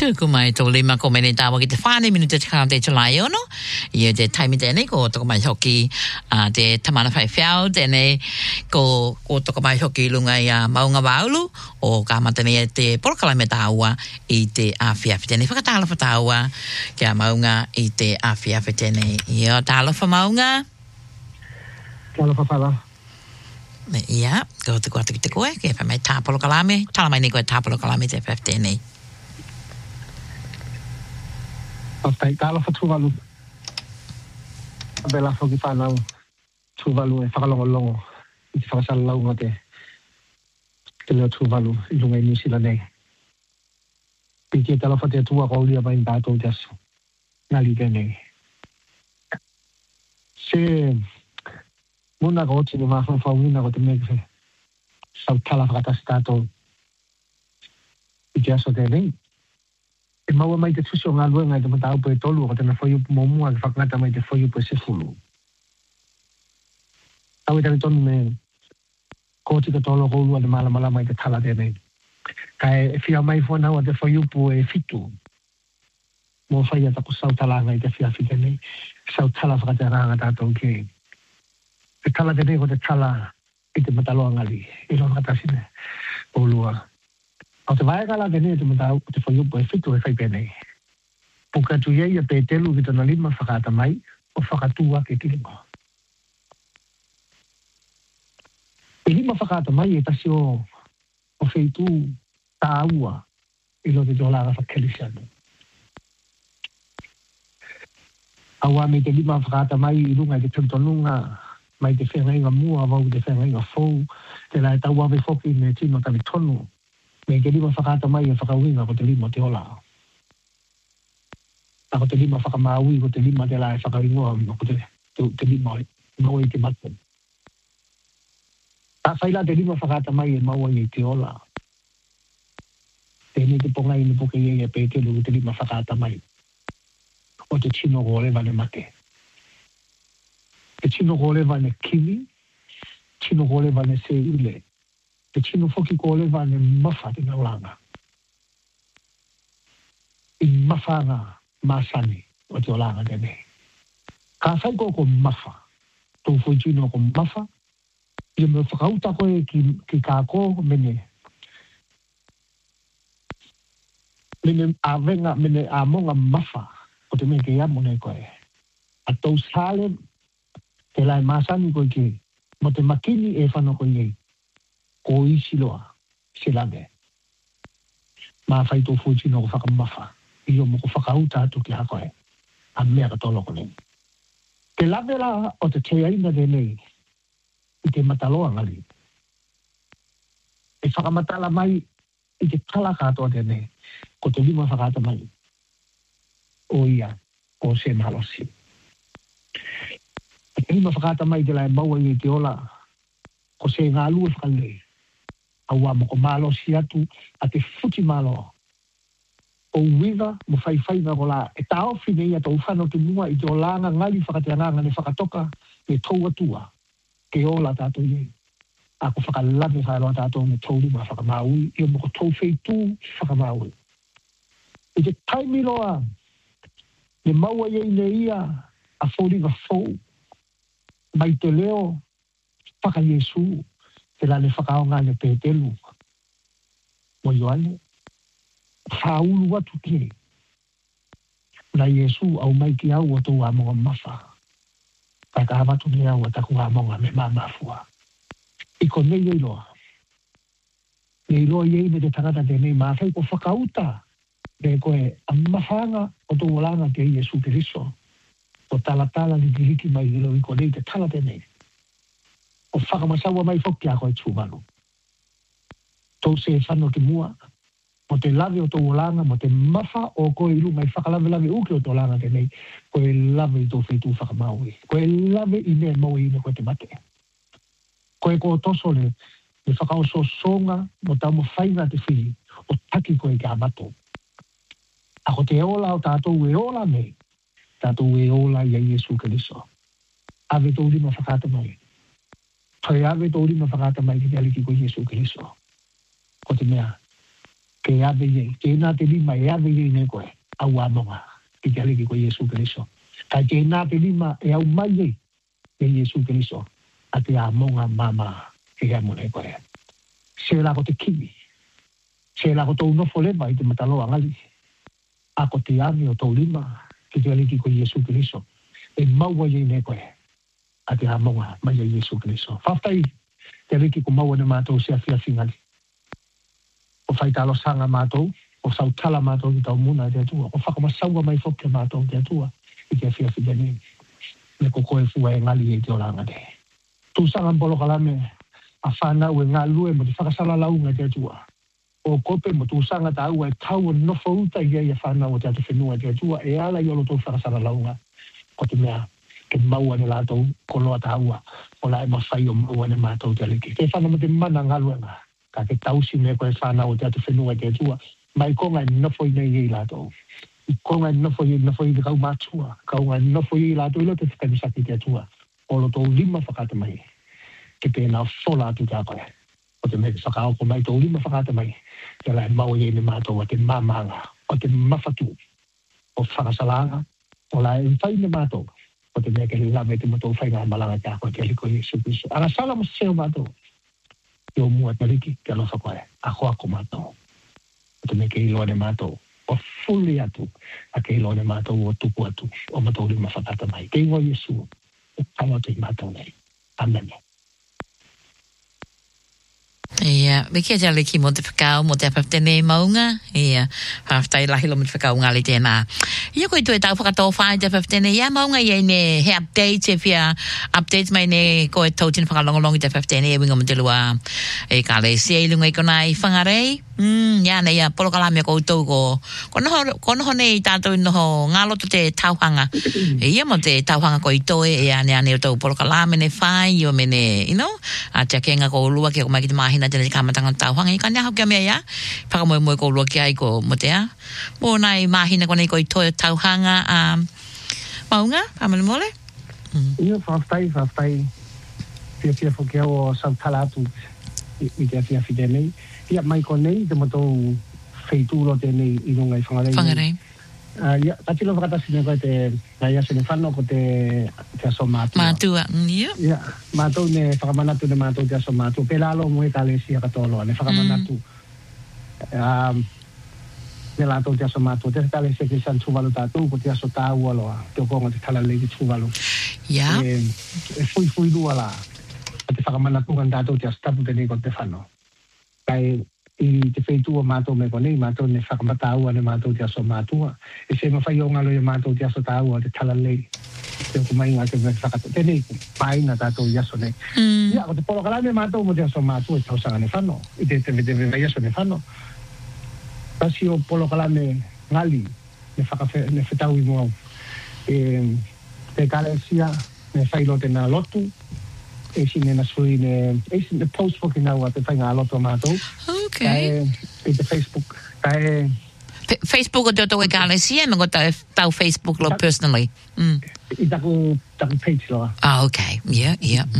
tu ko mai to lima ko meni tawa ki te whāne minuta te kāna te July ono. Ia te taimi tēnei ko toko mai hoki te tamana whai whiau tēnei ko toko mai hoki lunga i maunga waulu o ka matane te porokalame tāua i te awhiawhi tēnei whakatalofa tāua kia maunga i te awhiawhi tēnei. Ia talofa maunga. Talofa whala. Ia, ko te kua te koe, ke whamai tāpolo kalame, tala mai ni koe tāpolo kalame te whawhi tēnei. Papai, talofa tūwalu. Bela foki whanau tūwalu e whakalongolongo i te whakasala launga te leo tūwalu i lunga i New Zealand nei. Piki e talofa te atua kaulia mai i tātou te asu. Ngali tēnei. Se muna ka oti ni maha whaumina ko te megwe. Sau tala whakatasi tātou i te aso tēnei. E maua mai te tusi o ngā luenga i te mataupu e tolu o tēnā whaiupu momua ke whakangata mai te whaiupu e sefulu. Tau e tani tonu me kōti ka tolo koulua te malamala mai te tala tēnei. Ka e whia mai whanau a te whaiupu e fitu. Mō whaia tako sau talanga i te whiawhi tēnei. Sau tala whakateranga tātou ki. Te tala tēnei ko te tala i te mataloa ngali. I roa whakatasine koulua. O te vaegala tēnei te matau te whaiupu e fitu e whaipēnei. Puka tu iei a pētelu ki tona lima whakata mai o whakatua ke kilingo. E lima whakata mai e tasi o whaitu tā ua i lo te tōlaga whakelisianu. Aua me te lima whakata mai i runga i te tuntonunga mai te whengainga mua vau te whengainga fou te lai tau awe whoki me tino tawi tonu. Me ke lima whakata mai e whakawinga ko te lima te ola. A ko te lima whakamaui ko te lima te lai whakawingoa ko te lima maua i te matu. A whaila te lima whakata mai e maua i te ola. Tēnei te ponga i ni puke i e pētelu ko te lima whakata mai. O te tino korewa ne mate. Te tino korewa ne kiwi, tino korewa ne se ule. Te tino foki ko lewa ne mawha te naulanga. I mawhanga masani o te olanga tēnei. Ka whaiko ko mawha. Tō fui tino ko mawha. I me whakauta koe ki kāko mene. Mene a venga, mene a monga mawha. O te me ke ia mone koe. A tau sale te lai masani koe ki. Mo te makini e whano koe iei. Ko isi loa, se lame. Mā whai tō fūtino ko whakamawha. I o mo ko whakauta atu ki hakoe. A mea ka tolo konei. Te lame la o te te aina tēnei. I te mataloa ngali. E whakamatala mai i te tala katoa tēnei. Ko te lima whakata mai. O ia, ko se malosi. Te lima whakata mai te lai maua i te ola. Ko se ngā lua whakalei. Aua mo ko malo si atu a te futi malo. O wiga mo whaiwhainga ko la e tau whine ia tau whano te mua i te o langa ngali whakateananga ne whakatoka me tau atua ke ola tātou iei. A ko whakalame whaeloa tātou me tau lima whakamaui i o mo ko tau whaitu whakamaui. I te taimiloa ne maua iei ne ia a whoriga fau mai te leo whaka Yesu te la ne whakaonga ne pētelu. Mo Ioane. Whaulu atu ke. Na Yesu au mai ki au o tō amonga mawha. Kai ka hamatu ni au o taku amonga me mamafua. Iko nei ei loa. Nei loa iei me te tangata tēnei māwhai ko whakauta. Me koe a mawhanga o tō olanga ke Yesu Kiriso. O talatala li kiriki mai ilo iko nei te tala tēnei. O whakamasaua mai whoki a koe tūmanu. Tō se whano ki mua, mo te lave o tō olanga, mo te mawha o koe ilu mai whakalave uke o tō olanga tēnei, koe lave i tō whetū whakamaui. Koe lave i mea maui ina koe te mate. Koe ko toso le whakaoso songa, mo tamo whainga te whiri, o taki koe ki a mato. Ako te ola o tātou e ola me, tātou e ola i a Yesu Kiriso. Ave tō rima whakata mai. Whai ave tō rima whakata mai ki te aliki ko Yesu Kiriso. Ko te mea, ke ave ye ke na te lima e ave ye ne koe au amonga ki te aliki ko Yesu Kristo ka ke na te lima e au mai ye e Yesu Kristo a te amonga mama ke amone koe se la ko te kimi se la ko tau nofo lema i te mataloa ngali a ko te ave o tau lima ki te aliki ko Yesu Kristo e maua ye ne koe a te amonga mai ye Yesu Kristo whaftai te aliki ko maua ne mātou se a fia fingali o whaitalo sanga mātou, o sautala mātou ki tau muna te atua, o whakamasaua mai whoke mātou te atua, i te awhia whigani, me ko koe fua e ngali e te oranga te. Tūsanga mpolo kalame, a whanau e ngā lue mo te whakasala launga te atua. O kope mo tūsanga ta aua e tau o nofo uta i e whanau o te atu whenua te atua, e ala i olo tō whakasala launga, ko te mea, ke maua ne lātou, ko loa ta aua, o la e mawhai o maua ne mātou te aliki. Ke whanau mo te mana ngā luenga, ka ke tausi me koe whanau o te atu whenua te atua, mai konga i nofo i nei i lātou. I konga i nofo i te kau mātua, kaunga i nofo i lātou i lo te whakanisaki te atua, o lo tō lima whakata mai, ke pēnā whola atu tā koe. O te mea whakaoko mai tō lima whakata mai, te lai mau i ne mātou o te mamanga, o te mawhatu, o whakasalanga, o lai whai ne mātou, o te mea ke lawe te matou whainga malanga tā koe te aliko Yesu Kristo. Ara sala mo seo mātou, yo mua tariki ke alofa koe, a hoa ko mātou. O te me ke iloa ne mātou, o fuli atu, a ke iloa ne mātou o tuku atu, o mātou rima whakata mai. Ke ingo Yesu, e kawa te mātou nei. Amen. Ia, me kia te aliki mo te whakau, mo te apaptene maunga. Ia, haftai lahi lo mo te whakau ngali tēnā. Ia koe tu e tau whakatō whai te apaptene. Ia maunga ia ne he update, e whia update mai ne koe tau tine whakalongolongi te apaptene. E winga mo te lua e ka le se ilunga i kona i whangarei. Ia nei a polo kalame ko tau ko. Konoho nei tātou noho ngā loto te tauhanga. E ia mo te tauhanga ko i toe e ane ane o tau polo kalame ne whai. Io me ne, you know, a te kenga ko lua ke o mai ki te mahina tēnei kāmatanga tauhanga. I ka nea hau kia mea ia. Whakamoe ko lua ki ai ko mo te a. Mō nai mahina ko nei ko i toe tauhanga. Maunga, pāmale mole? Ia whaftai. Fia whakea o sautala atu i te fia white nei. Ia mai ko nei, te matou feituro tēnei i runga i whangarei. Whangarei. Ia, katilo whakatasi nei koe te nai ase ne whano ko te aso mātua. Mātua, ia. Ia, mātou ne whakamanatu ne mātou te aso mātua. Pelalo mo e kālesia katoloa, ne whakamanatu. Ne lātou te aso mātua. Te kālesia ke san tūwalu tātou, ko te aso tāua loa. Te o konga te talalei ki tūwalu. Ia. E fui rua la. Te whakamanatu kan tātou te aso tapu tēnei ko te whano. Kai i te whaitua mātou me konei, mātou ne whakamataua ne mātou te aso mātua. E se mawhai o ngalo i mātou te aso tāua te talalei. Te o kumai ngā te whakato. Tēnei, pāina tātou i aso nei. Ia, ko te polo kalame mātou mo te aso mātua i tausanga ne whano. I te vai aso ne whano. Tasi o polo kalame ngali, ne whetau i mua. Te kālesia, ne whailo te nā lotu. E sine na sui ne post book na wa te whainga aloto mātou. Okay. E te Facebook. Facebook o te oto e kālesia, me go tau Facebook lo personally. I taku page loa. Okay. Yeah.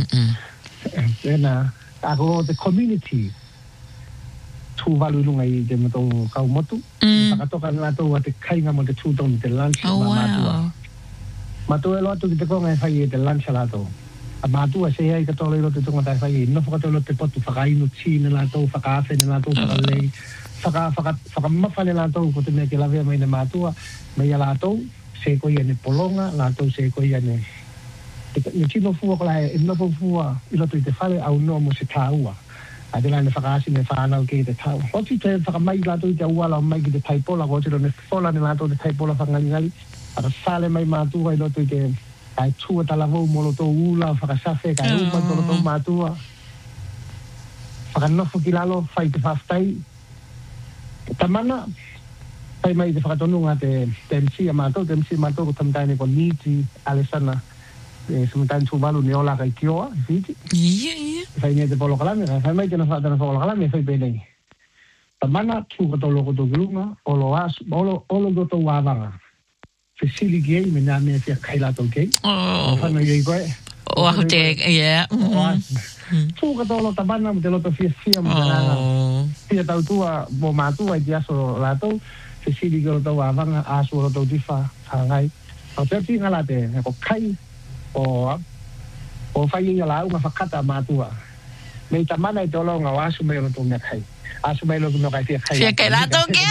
Ena, ako the community tū walu lunga i te matou kau motu. Whakatoka nātou a te kainga mo te tūtong te lunch mātua. Mātua e loa tu ki te konga e whai e te lunch lātou. A mātua se hei katola i rote tunga tai whai e nofo katola te potu whakainu tī ne lātou, whakaafe ne lātou, whakalei, whakamafa ne lātou, ko te mea ke lawea mai ne mātua, mai a lātou, se koi ane polonga, lātou se koi ane. Ne tino fua ko lai, e nofo fua i roto i te whare au noa mo se tāua. A te lai ne whakaasi ne whanau ke i te tau. Oti te whakamai lātou i te auala o mai ki te taipola, ko tiro ne whola ne lātou te taipola whangalingali, a sale mai mātua i roto i te kai tua talavou molo tō ula, whakasafe, kai uma tō tō mātua. Whakanofo ki lalo, whai te whaftai. Tamana, whai mai te whakatonunga te MC a mātou, te MC a mātou ko tamtaine ko Niti, Alessana, samtaine tūwalu ne ola kai kioa, Fiji. Ia. Whai nei te polo kalame, whai mai tēnā whaatana polo kalame, whai pēnei. Tamana, tūka tō loko tō kilunga, olo do tō wāwanga. Sili gay me na me fia kai lato gay. Oh. Fa me gay. O te, yeah. Tu ka tolo tabana mo te loto fia mo na. Pia tau tua mo matua dia so lato se sili go tau avanga aso lo tau difa hangai. Au te tinga la te ko kai o fai ia la una fakata matua. Me tamana I tolo nga aso me lo tau me kai. Aso me lo no kai fia kai. Fia kai la to ke.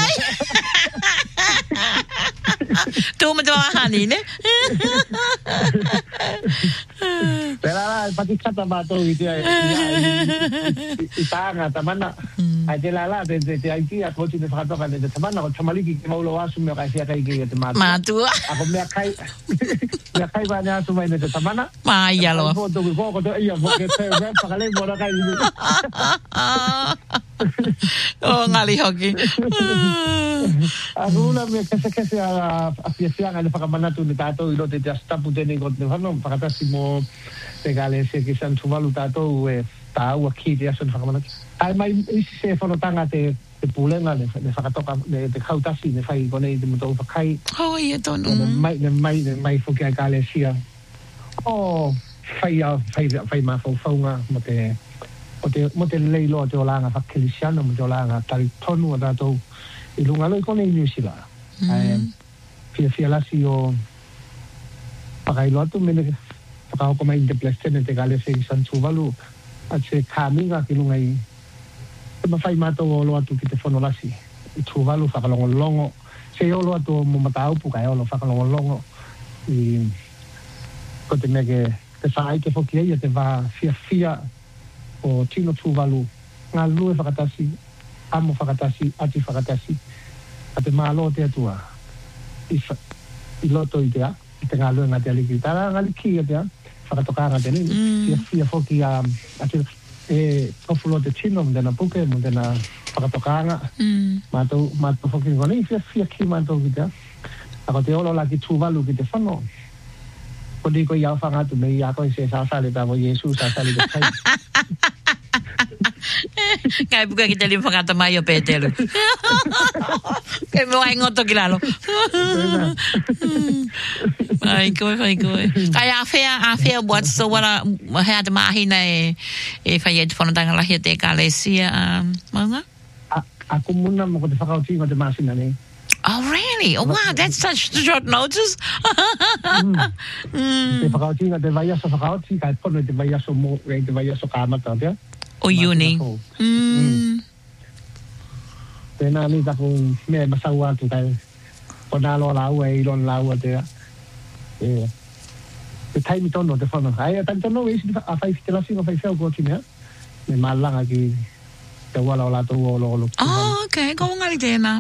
Tu me to hani ne. Pero pati kata mato itu ya. Itanga tamana. Ade la de IT ako ti de fato kan de tamana ko tamaliki ke maulo aso me kai fia kai ke te mato. Matua. Ako me kai ba na aso me de tamana. Ma ia lo. Ko to ia mo ke te va pa kale mo kai. Oh ngali hoki. Agora me que a fiesta le fa manatu ni tato I lo te sta putene con te fanno pakatasi tegale se che san valutato e ta u ki dia san fa manatu ai mai se fa no tanga te pulenga le fa toka de kautasi ne fai con e de moto fa kai Oh ia tono. mai fo che gale sia oh fai ma fo nga mo te lei lo te olanga fa kelisiano mo te olanga tali tonu da to I lunga lo con New Zealand. Fia la si o pakai lo tu mene pakao ko mai de plestene te gale se san chuvalu at se kaminga ki lunga I ma fai mato lo atu ki te fono la si I chuvalu fa longo se o lo atu mo matau pu kai o lo fa longo I ko te mege te sai ke foki ia te va fia o tino chuvalu nga lue fakatasi amo fakatasi ati fakatasi ate malo te atua I loto I te ngā lua ngā te aliki tara ngā liki te fakatoka ngā te ni fia foki ate tofulo te chino mo tena puke mo tena fakatoka ngā mātou foki ngoni fia ki mātou ki te ako te olo la ki tūwalu ki te whano ko di ko iau whangatu me I ako I se sasale ta mo Yesu sasale te kai Kai buka kita limpa kata mayo petelu. Kai mo ai ngoto kilalo. Ai koi. Kai afea buat so wala ha de mahina e fai te fono tanga la te kalesia manga. Aku muna mo ko te whakauti ko te masina ne. Oh really? Oh wow, that's such short notice. Te whakauti ko te vaiaso whakauti kai pono te vaiaso mo te vaiaso kamata te. O uni. Tena ni taku me masawa tu kai ponalo lau e ilon lau te te taimi tono te whana ai tanto no isi a fai fitela singo fai feo ko tina me malanga ki te wala ola tu olo Oh okay ko ngali tena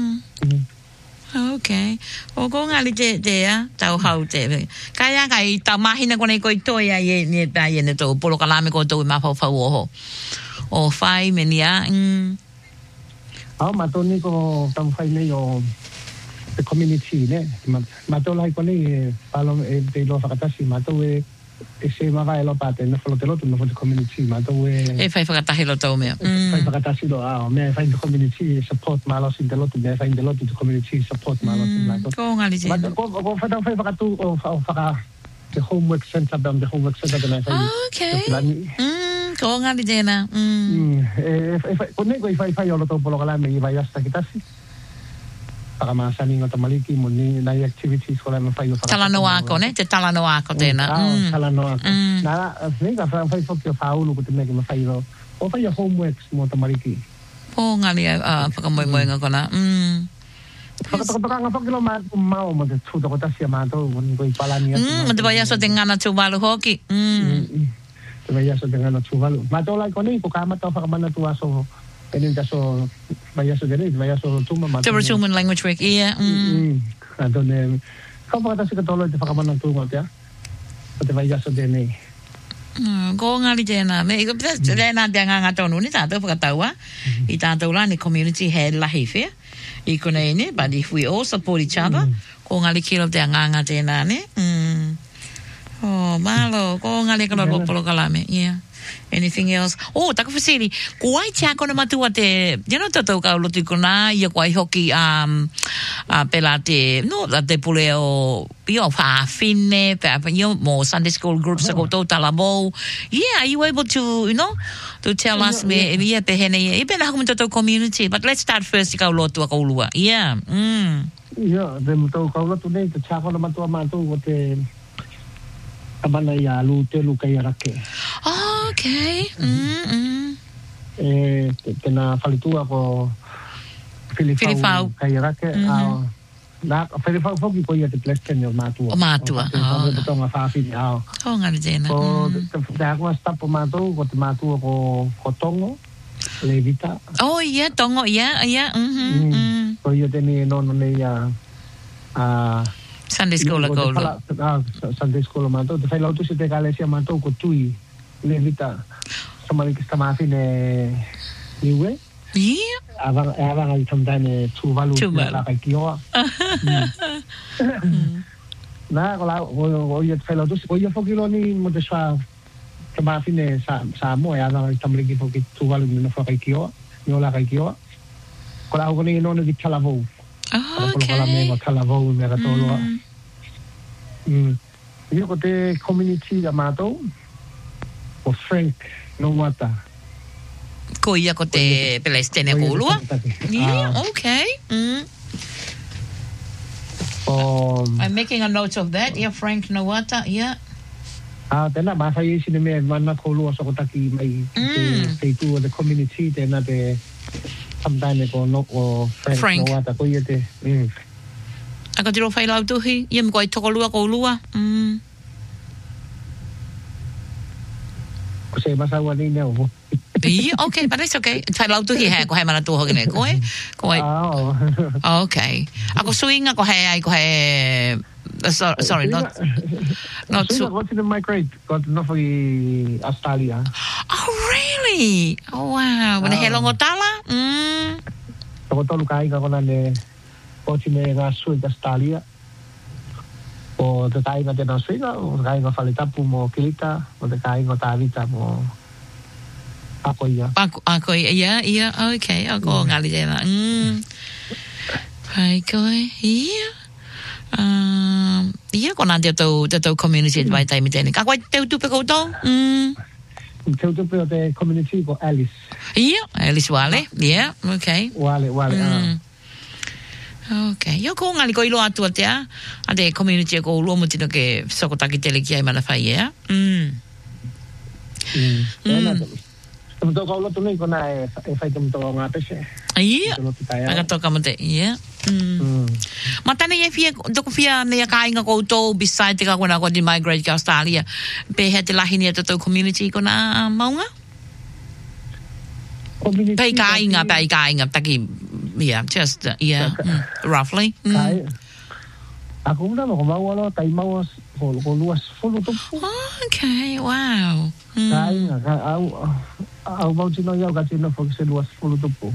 Okay. O ko ngali te tau hau te. Kaya kai tau mahina kone ko itoia ye ni ta ye ne to polo kalame ko to ma fa ho. O fai menia. Ma to ni ko tam fai ne yo the community ne. Ma to lai ko ni palo te lo fakatasi ma to e se ma vai lo pate no folo te lo no fo the community ma to e fai fakatahi lo to me. Fai fakatasi lo me fai the community support ma lo sin te lo me fai the lo the community support ma lo sin la to. Ko ngali te. Ma ko fa fakatu o faka the homework center the homework center na fai. Okay. Ko ngali te na. Ko ne ko fai lo to polo kala me vai hasta kitasi. Para masani ngata maliki mo ni na activities ko la me fai talanoa ko ne te talanoa ko te na talanoa na ne ka fai fokio faulu ko te me fai lo o fai homework mo ta maliki po ngali pa mo nga ko na Pagkataka nga pag kilo mau mo te tuto ko tasya mato ko ipalani mo te vaya so tengana chubalu hoki te vaya so tengana chubalu mato la ko ni ko kama to pa kamana tuwa so Penin so vaya so tuma mato. The Tuman language week Adone kau pakata tolo te whakamanang tūnga te te vaya so dene. Ko ngari tēnā. Me iko tēnā te ngā tonu ni tātou whakataua. I tātou la ni community head lahi whea. I kone ne, but if we all support each other, ko ngari kilo te ngā tēnā ne. Oh, malo, ko ngari kalo polo kalame. Yeah. Anything else? Oh, taka fasiri. Kuai tia kona matua te, tatou ka lotu kona, ia kuai hoki, pela te, no, te pule o, whaafine, mo Sunday school groups ako tau talabo. Yeah, are you able to, to tell us me, ia pehene, ia pena haku tatou community, but let's start first ka lotu ako ulua. Yeah, Yeah, te tau ka lotu nei, te tia kona matua mātou o te, Abana ia lu te lu kai rake. Oh, okay. Tena whalitua ko Filifau kai rake. Na Filifau foki ko ia te plesken o mātua. O mātua. O te tonga whawhini ao. Oh, ngari tēnā. Ko te akua stapo mātou, ko te mātua ko tongo, le vita. Oh, yeah, tongo, yeah. Ko ia tēne nono nei Sunday school ako. Sunday school mātou. Te whailautu se te kalesia mātou ko tui. Le vita. Samariki stamawhine niwe. Yeah. Avanga I tamtaine tūwalu. Tūwalu. Kai kioa. Nā, ko ia te whailautu se. Ko ia whokilo ni mo te swa tamawhine sa moe. Avanga I tamariki whoki tūwalu ni na whakai kioa. Ni ola kai kioa. Ko la hoko ni inono ki talavou. Oh, okay. Ia ko te community a mātou o Frank Nowata. Ko ia ko te pelestene ko ulua? Yeah, okay. I'm making a note of that. Yeah, Frank Nowata, yeah. Tēnā māwhai isi ne mea mana ko ulua so ko taki mai te tu o the community tēnā te Samtaine ko Frank Nowata ko ia te. Aka tiro whailau tuhi, ia mkoi toko lua ko ulua. Ko se masaua ni neo. Yeah, okay, but it's okay. Whailau tuhi hea ko hei mana tuho gine koe. Okay. Ako suinga ko hei, sorry, not so. What's in my grade? Got enough for Australia. Oh, really? Oh, wow. Wana he longo tala? Ko tolu kai ka kona ne o tine ngā sui ka Australia. O te kai ngā tēnā suina, o te kai ngā whaletapu mo Kilita, o te kai ngā tāwita mo Akoia. Akoia, yeah, okay. Ako ngali tēnā. Pai koe, yeah. Ia ko nā te tau community vai taimi tēne. Ka koe teu tupe koutou? Teu tupe o te community ko Alice. Ia, Alice Wale. Yeah, okay. Wale. Okay. Ia ko ngali ko ilo atua tea. A te community ko ulo mo tino ke sokotaki tele ki ai mana whai, yeah? Tō ka ulotu nei ko nā e whai tamu tō ngā pese. Ia, aga toka mo te, yeah. Matane e fia, toko fia nea ka inga koutou beside te ka kona ko di migrate ka Australia. Pe hea te lahi ni a tō community ko nā maunga? Pei ka inga, taki, yeah, just, roughly. Ako muna mo, kumawalo, tayo mawas, ko luwas, fulo tupo. Okay, wow. Ka inga, au mau tino iau ka tino fokise luwas, fulo tupo.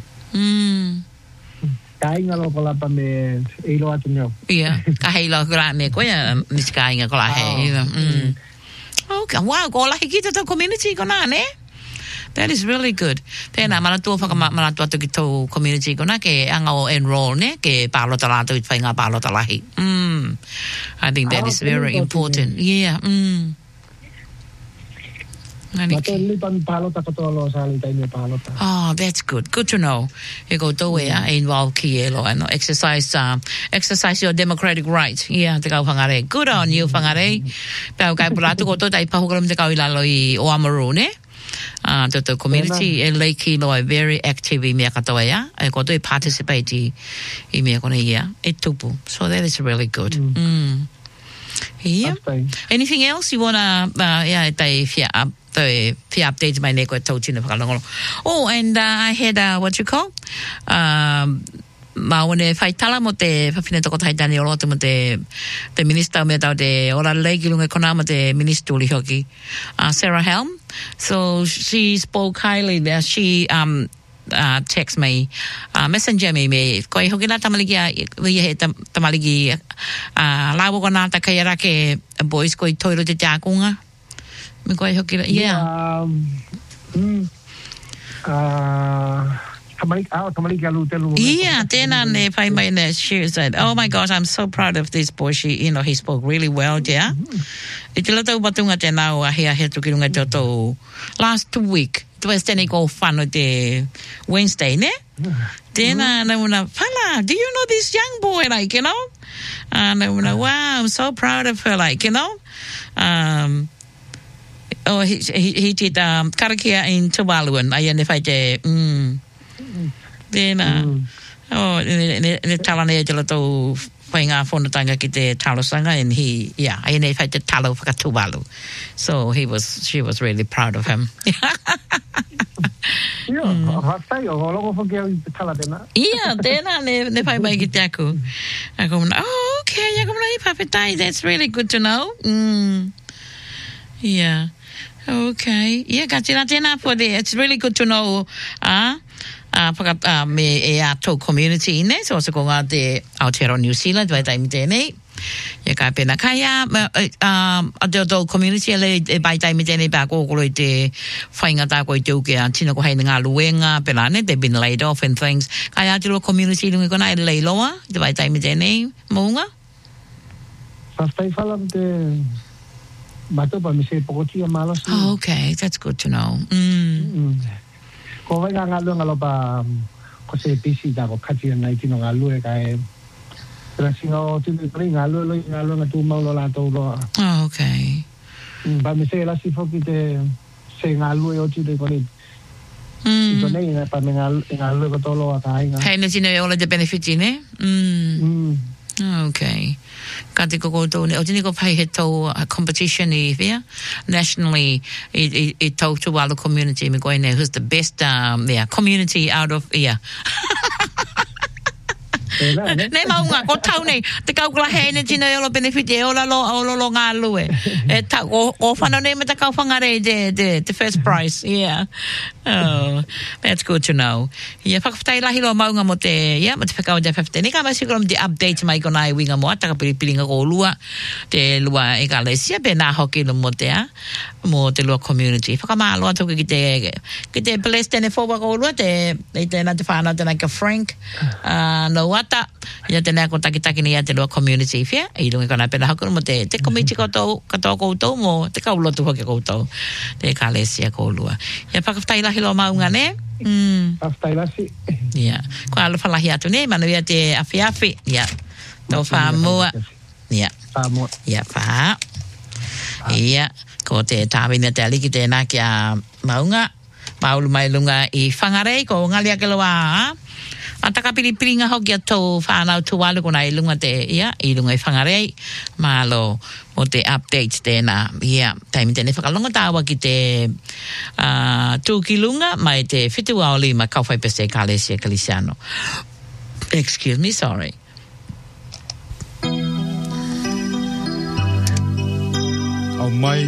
Ka inga lo ko lapa me eilo atu niau. Yeah, ka heilo kura me koia, mis ka inga ko la hei. Okay, wow, ko lahi kita tau community ko nā, ne? That is really good. Tēnā, manatua whakamanatua tu ki tau community ko nā, ke anga o enroll, ne? Ke pālota lātou i whainga pālota lahi. I think that is very important. Yeah, Oh, that's good. Good to know. E ko tau e involve ki e lo, no? Exercise your democratic rights. Yeah, te kau whangare. Good on you, whangare. Pau kai pulatu ko tau tai pahukaram te kau i lalo i Oamaru, ne? The community e leiki lo e very active I mea katoa ia. E ko tau I participate I mea kona ia. E tupu. So that is really good. Yeah. Anything else you wanna, tai fia up? The update my neko tautina whakalongolo. Oh, and I had what you call maone whaitala mo te whawhine toko taitani o loto mo te minister me tau te ora leikilunga kona mo te minister uli hoki Sarah Helm. So she spoke highly there. She text me messenger me ko hoki na tamaligi he tamaligi lawo kona ta kai rake boys ko I toiro te takunga Me koe hoki la, yeah. Yeah, tēnā ne whai mai ne, she said, oh my gosh, I'm so proud of this boy. He spoke really well, yeah. I te latau batunga tēnā o ahia he tukirunga tōtou last week. It was tēnei ko whanu te Wednesday, ne? Tēnā, nauna, pala, do you know this young boy, like, you know? Nauna, wow, I'm so proud of her, like, you know? He did karakia in Tuvaluan. I ne whai te, tēnā, ne tala ne te latau whai ngā whonatanga ki te talosanga, and I ne whai te talo whakatuvalu. So she was really proud of him. Yeah, tēnā ne whai mai ki te aku. Ako mana, oh, okay, ako mana I papetai, that's really good to know. Yeah, okay. Yeah, ka tēnā for the, it's really good to know, me e a tau community ne, so ko ngā te Aotearoa New Zealand, vai taimi tēnei. Ia ka pena kaya, a te tau community ele e vai taimi tēnei pā kōkoro I te whainga tā koe te uke a tina ko haina ngā luenga, pena ne, they've been laid off and things. Kaya te roa community lungi kona e leiloa, te vai taimi tēnei, mounga? Whastai whala te matopa me se pokotia malosi. Oh, okay, that's good to know. Ko vai ngā luenga lopa ko se pisi tā ko katia nai tino ngā lue kai pera singa o tino pari ngā luenga tū maulo la tau loa. Oh, okay. Ba me se lasi foki te se ngā lue o tino koni ito nei pa me ngā lue ko tolo a ka inga. Hei na tino e ola te benefiti ne? Okay. Ka te koko ne o tini ko pai he tau competition I vea nationally I tau Tuvalu community me koe ne who's the best community out of Nei maunga, ko tau nei, te kaukula hei ne tino e ola benefiti e ola lo ngā lue. E ta, o whanau nei me ta kau whangarei the first prize, yeah. Oh, that's good to know. Ia, whakawhitai lahi loa maunga mo te, mo te whakau te whawhite. Nika mai sikura mo te update mai kona I winga moa, taka piripiringa ko lua, te lua e ka lesia, pe nā hoki lo mo te mo te lua community. Whakamāloa tuku ki te blessed tene fōwa ko lua, te nā te whānau tēnā ka Frank, no wata, ia tēnā ko takitaki ni a te lua community, fia, I rungi kona pena hakuru mo te komiti katoa koutou mo, te kaulotu hoki koutou, te ka lesia ko lua. Ia whakawhitai lahi loa maunga ne? Whakawhitai lahi. Ia, ko alofa lahi atu ne, manu ia te awhiawhi, ia, tau whamua, ia, ia wha, ia, ko te tāwina te aliki tēnā ki a maunga, maulu mai lunga I whangarei, ko ngali ake loa, a taka piripiringa hoki a tau whanau Tuvalu kona I lunga te, I lunga I whangarei, malo o te updates tēnā, taimi tēne whakalonga tāua ki te tūki lunga, mai te whitu ao lima kauwhai pese kālesia kalisiano. Excuse me, sorry. Au mai,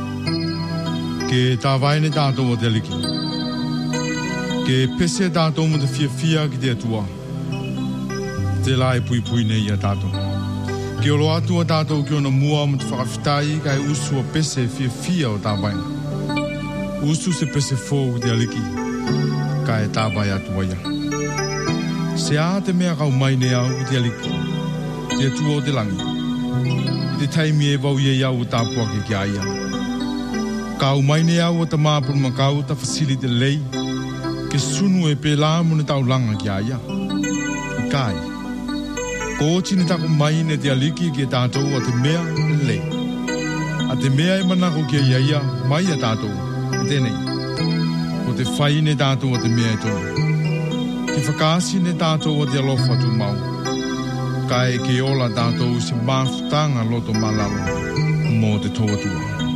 ke tā waine tātou o te liki. Ke pese tātou mo te fia ki te atua. Te lai pui nei a tātou. Ke olo atua tātou ki ona mua mo te whakawhitai kai usu o pese fia o tā waine. Usu se pese fō ki te aliki. Kai tā wai atua ia. Se a te mea kau mai nei au ki te aliki. Te atua o te langi. Te taimi e wau ia iau o tāpua ki aia. Kau mai ne au o ta māpuru makau ta fasili te lei, ke sunu e pēlā mune tau langa ki aia. I kai. Ko tini tako mai ne te aliki ki e tātou a te mea e lei. A te mea e manako ki a ia mai a tātou, e tēnei. Ko te whai ne tātou a te mea e tonu. Te whakasi ne tātou a te alofa tu mau. Kai ke ola tātou se māwhutanga loto malalo mō te tōatua.